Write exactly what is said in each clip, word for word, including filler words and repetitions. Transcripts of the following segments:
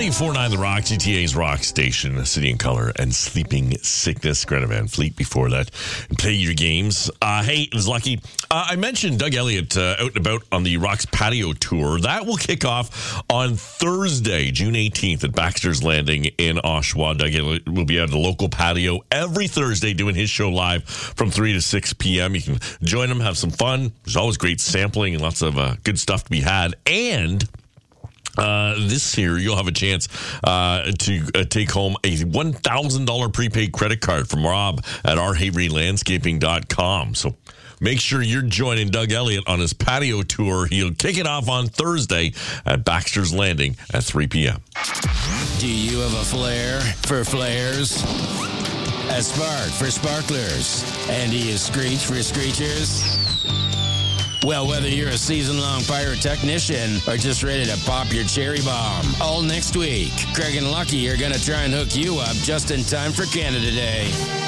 ninety-four point nine The Rock, G T A's Rock Station, City and Color, and Sleeping Sickness. Greta Van Fleet before that. And play your games. Uh, hey, it was lucky. Uh, I mentioned Doug Elliott uh, out and about on the Rock's Patio Tour. That will kick off on Thursday, June eighteenth at Baxter's Landing in Oshawa. Doug Elliott will be at the local patio every Thursday doing his show live from three to six p.m. You can join him, have some fun. There's always great sampling and lots of uh, good stuff to be had. And Uh, this year, you'll have a chance uh, to uh, take home a one thousand dollars prepaid credit card from Rob at r havery landscaping dot com. So make sure you're joining Doug Elliott on his patio tour. He'll kick it off on Thursday at Baxter's Landing at three p.m. Do you have a flair for flares? A spark for sparklers? And do you screech for screechers? Well, whether you're a season-long pyrotechnician or just ready to pop your cherry bomb, all next week, Craig and Lucky are going to try and hook you up just in time for Canada Day.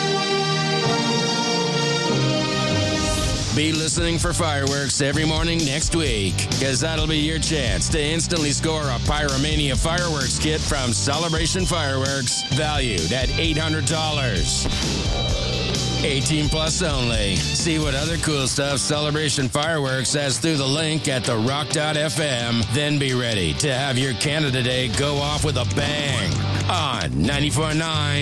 Be listening for fireworks every morning next week, because that'll be your chance to instantly score a Pyromania fireworks kit from Celebration Fireworks, valued at eight hundred dollars. eighteen plus only. See what other cool stuff Celebration Fireworks has through the link at the rock dot f m. Then be ready to have your Canada Day go off with a bang on ninety-four point nine